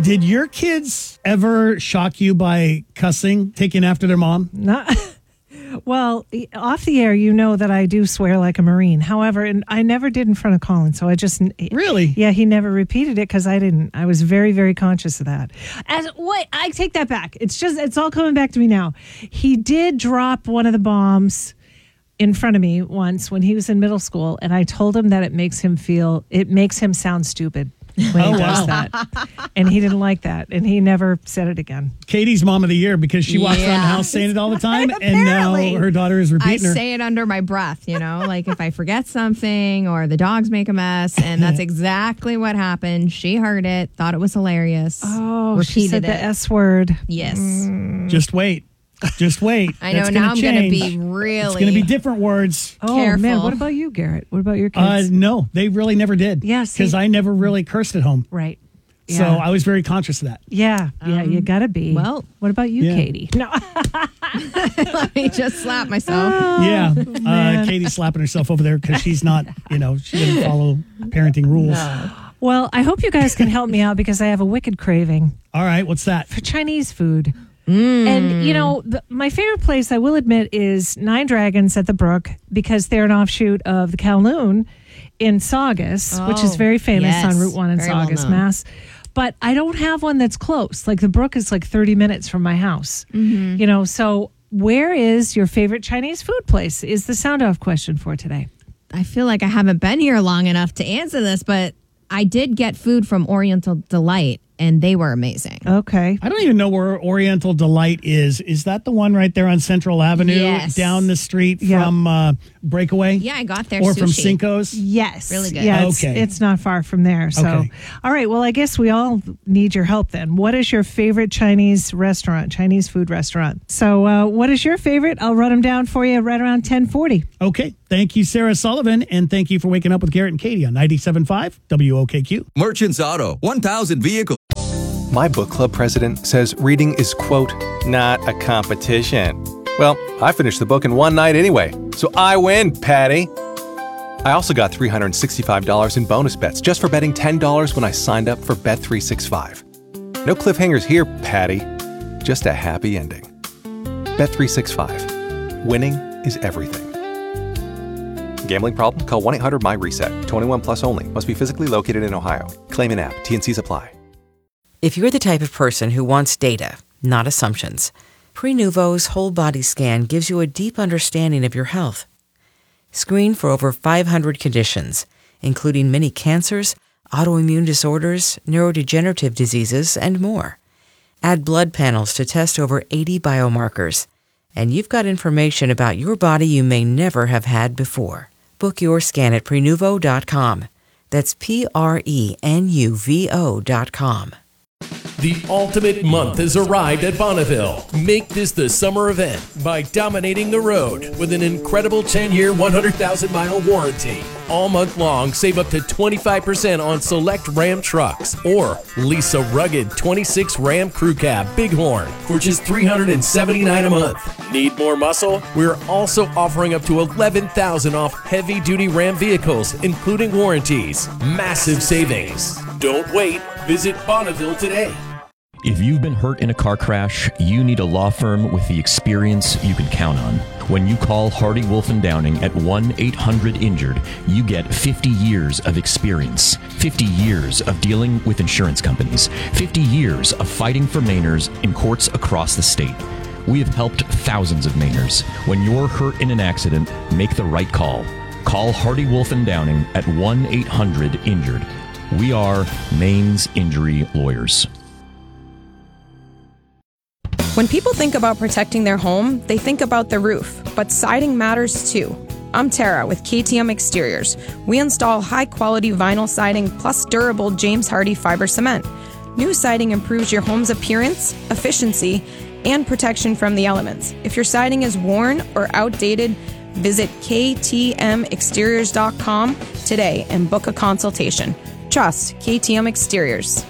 Did your kids ever shock you by cussing, taking after their mom? Not, well, off the air, you know that I do swear like a Marine. However, and I never did in front of Colin, so I just... Really? Yeah, he never repeated it because I didn't. I was very, very conscious of that. I take that back. It's all coming back to me now. He did drop one of the bombs in front of me once when he was in middle school, and I told him that it makes him sound stupid when he does that. And he didn't like that, and he never said it again. Katie's mom of the year because she walks around the house saying it all the time, and now her daughter is repeating her. I say it under my breath, like if I forget something or the dogs make a mess, and that's exactly what happened. She heard it, thought it was hilarious. Oh, repeated she said the S word. Yes. Just wait. Just wait. I know. Now I'm going to be really... It's going to be different words. Oh, careful. Man. What about you, Garrett? What about your kids? No, they really never did. Yes. Because I never really cursed at home. Right. So I was very conscious of that. Yeah. You got to be. Well, what about you, Katie? No. Let me just slap myself. Katie's slapping herself over there because she's not, she doesn't follow parenting rules. No. Well, I hope you guys can help me out because I have a wicked craving. All right. What's that? For Chinese food. And, my favorite place, I will admit, is Nine Dragons at the Brook because they're an offshoot of the Kowloon in Saugus, which is very famous on Route 1 in Saugus, Mass. But I don't have one that's close. Like the Brook is like 30 minutes from my house. So where is your favorite Chinese food place is the sound off question for today. I feel like I haven't been here long enough to answer this, but I did get food from Oriental Delight, and they were amazing. Okay. I don't even know where Oriental Delight is. Is that the one right there on Central Avenue? Yes. Down the street from Breakaway? Yeah, I got their Or sushi. from Cinco's? Yes. Really good. Yeah, Okay. it's not far from there. So, Okay. All right. Well, I guess we all need your help then. What is your favorite Chinese food restaurant? So what is your favorite? I'll run them down for you right around 10:40. Okay. Thank you, Sarah Sullivan, and thank you for waking up with Garrett and Katie on 97.5 WOKQ. Merchants Auto, 1,000 vehicles. My book club president says reading is, quote, not a competition. Well, I finished the book in one night anyway, so I win, Patty. I also got $365 in bonus bets just for betting $10 when I signed up for Bet365. No cliffhangers here, Patty. Just a happy ending. Bet365. Winning is everything. Gambling problem? Call 1-800-MY-RESET. 21 plus only. Must be physically located in Ohio. Claim in app. T&Cs apply. If you're the type of person who wants data, not assumptions, Prenuvo's whole body scan gives you a deep understanding of your health. Screen for over 500 conditions, including many cancers, autoimmune disorders, neurodegenerative diseases, and more. Add blood panels to test over 80 biomarkers, and you've got information about your body you may never have had before. Book your scan at Prenuvo.com. That's Prenuvo.com. The ultimate month has arrived at Bonneville. Make this the summer event by dominating the road with an incredible 10-year, 100,000-mile warranty. All month long, save up to 25% on select Ram trucks or lease a rugged 26 Ram Crew Cab Bighorn for just $379 a month. Need more muscle? We're also offering up to $11,000 off heavy-duty Ram vehicles, including warranties. Massive savings. Don't wait. Visit Bonneville today. If you've been hurt in a car crash, you need a law firm with the experience you can count on. When you call Hardy Wolf & Downing at 1-800-INJURED, you get 50 years of experience, 50 years of dealing with insurance companies, 50 years of fighting for Mainers in courts across the state. We have helped thousands of Mainers. When you're hurt in an accident, make the right call. Call Hardy Wolf & Downing at 1-800-INJURED. We are Maine's injury lawyers. When people think about protecting their home, they think about the roof, but siding matters too. I'm Tara with KTM Exteriors. We install high-quality vinyl siding plus durable James Hardie fiber cement. New siding improves your home's appearance, efficiency, and protection from the elements. If your siding is worn or outdated, visit ktmexteriors.com today and book a consultation. Trust KTM Exteriors.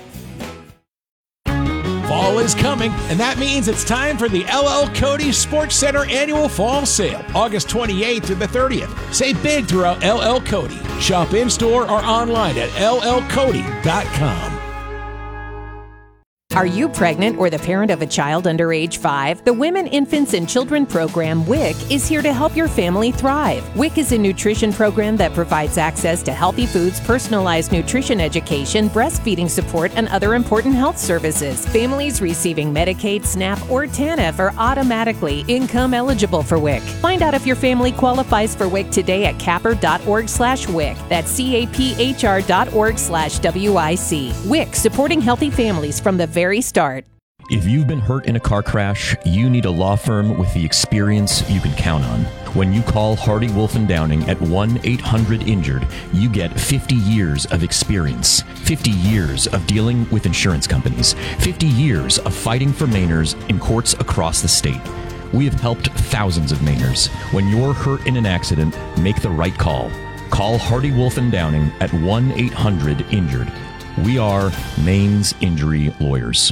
Fall is coming, and that means it's time for the LL Cody Sports Center Annual Fall Sale, August 28th to the 30th. Save big throughout LL Cody. Shop in-store or online at llcody.com. Are you pregnant or the parent of a child under age 5? The Women, Infants, and Children program, WIC, is here to help your family thrive. WIC is a nutrition program that provides access to healthy foods, personalized nutrition education, breastfeeding support, and other important health services. Families receiving Medicaid, SNAP, or TANF are automatically income eligible for WIC. Find out if your family qualifies for WIC today at capper.org/WIC. That's caphr.org/WIC. WIC, supporting healthy families from the very start. If you've been hurt in a car crash, you need a law firm with the experience you can count on. When you call Hardy Wolf & Downing at 1-800-INJURED, you get 50 years of experience, 50 years of dealing with insurance companies, 50 years of fighting for Mainers in courts across the state. We have helped thousands of Mainers. When you're hurt in an accident, make the right call. Call Hardy Wolf & Downing at 1-800-INJURED. We are Maine's injury lawyers.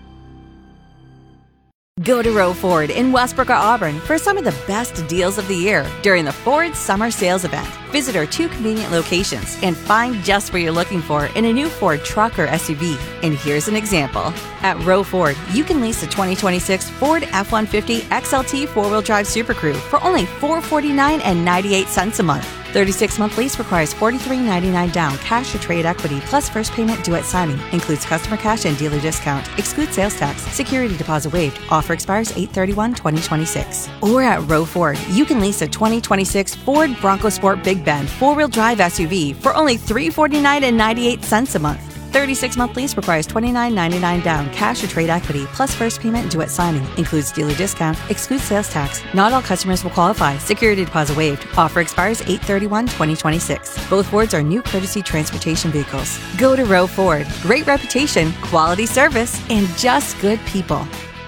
Go to Row Ford in Westbrook or Auburn for some of the best deals of the year during the Ford Summer Sales Event. Visit our 2 convenient locations and find just what you're looking for in a new Ford truck or SUV. And here's an example. At Row Ford, you can lease a 2026 Ford F-150 XLT 4-wheel drive Super Crew for only $449.98 a month. 36-month lease requires $43.99 down, cash or trade equity, plus first payment due at signing. Includes customer cash and dealer discount. Excludes sales tax. Security deposit waived. Offer expires 8/31/2026. Or at Row Ford, you can lease a 2026 Ford Bronco Sport Big Bend 4-wheel drive SUV for only $349.98 a month. 36-month lease requires $29.99 down, cash or trade equity, plus first payment due at signing. Includes dealer discount. Excludes sales tax. Not all customers will qualify. Security deposit waived. Offer expires 8/31/2026. Both Fords are new courtesy transportation vehicles. Go to Row Ford. Great reputation, quality service, and just good people.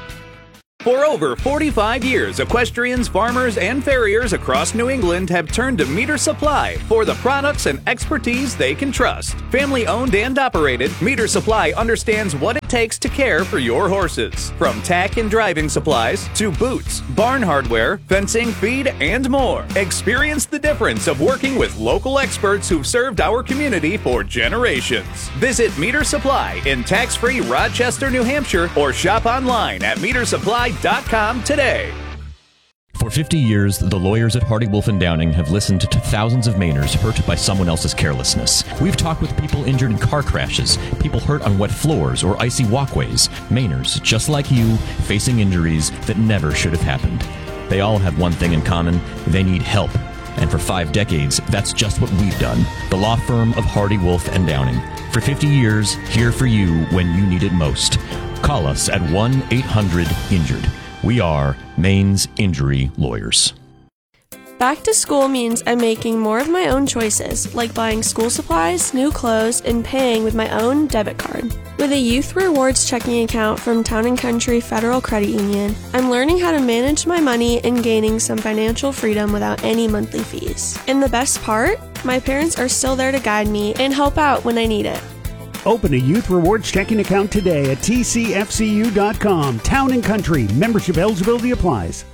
For over 45 years, equestrians, farmers, and farriers across New England have turned to Meter Supply for the products and expertise they can trust. Family owned and operated, Meter Supply understands what it takes to care for your horses. From tack and driving supplies to boots, barn hardware, fencing, feed, and more. Experience the difference of working with local experts who've served our community for generations. Visit Meter Supply in tax-free Rochester, New Hampshire, or shop online at metersupply.com today. For 50 years, the lawyers at Hardy Wolf & Downing have listened to thousands of Mainers hurt by someone else's carelessness. We've talked with people injured in car crashes, people hurt on wet floors or icy walkways, Mainers, just like you, facing injuries that never should have happened. They all have one thing in common: they need help. And for 5 decades, that's just what we've done. The law firm of Hardy Wolf & Downing. For 50 years, here for you when you need it most. Call us at 1-800-INJURED. We are Maine's injury lawyers. Back to school means I'm making more of my own choices, like buying school supplies, new clothes, and paying with my own debit card. With a Youth Rewards checking account from Town & Country Federal Credit Union, I'm learning how to manage my money and gaining some financial freedom without any monthly fees. And the best part? My parents are still there to guide me and help out when I need it. Open a Youth Rewards checking account today at tcfcu.com. Town & Country. Membership eligibility applies.